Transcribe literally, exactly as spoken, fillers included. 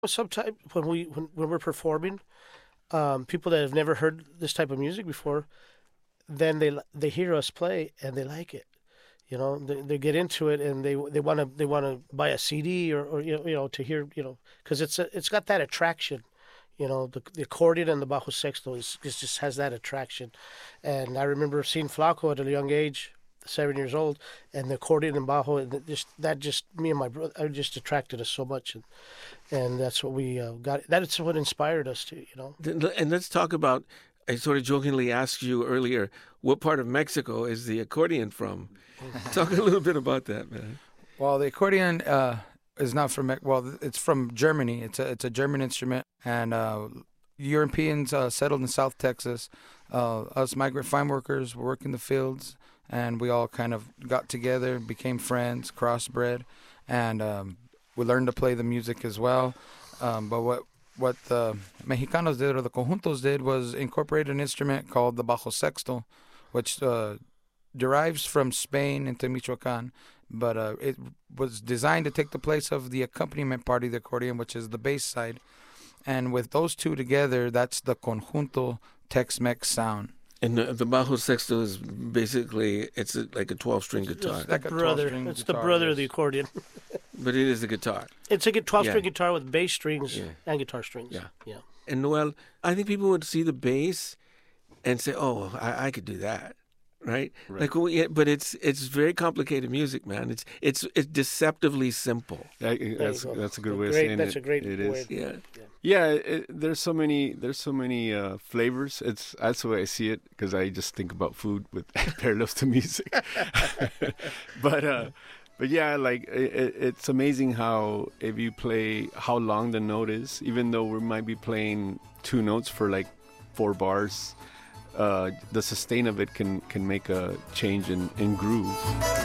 Sometimes when we when, when we're performing, um, people that have never heard this type of music before, then they they hear us play and they like it. You know, they, they get into it and they they want to they want to buy a C D or, or you know, you know to hear you know because it's a, it's got that attraction. You know, the, the accordion and the bajo sexto is, is just has that attraction. And I remember seeing Flaco at a young age, seven years old, and the accordion and bajo, and it just that just me and my brother, I just attracted us so much, and and that's what we uh, got. That's what inspired us to, you know. And let's talk about. I sort of jokingly asked you earlier, what part of Mexico is the accordion from? Talk a little bit about that, man. Well, the accordion uh, is not from well, it's from Germany. It's a it's a German instrument, and uh, Europeans uh, settled in South Texas. Uh, us migrant farm workers were working the fields, and we all kind of got together, became friends, crossbred, and um, we learned to play the music as well. Um, but what what the Mexicanos did, or the conjuntos did, was incorporate an instrument called the bajo sexto, which uh, derives from Spain into Michoacan, but uh, it was designed to take the place of the accompaniment part of the accordion, which is the bass side. And with those two together, that's the conjunto Tex-Mex sound. And the, the bajo sexto is basically, it's a, like a twelve-string guitar. It's like the a brother. twelve-string It's the guitar, brother yes. of the accordion. But it is a guitar. It's a twelve-string Yeah. guitar with bass strings Yeah. and guitar strings. Yeah. Yeah. And Noel, I think people would see the bass and say, "Oh, I, I could do that," right? Right. Like, well, yeah, but it's it's very complicated music, man. It's it's it's deceptively simple. Yeah, There that's you go. that's a good way of Great- saying that's it. a great it way. is. Yeah. Yeah, it, there's so many there's so many uh, flavors. It's that's the way I see it because I just think about food with parallels to music. but uh, but yeah, like it, it's amazing how if you play how long the note is, even though we might be playing two notes for like four bars, uh, the sustain of it can can make a change in, in groove.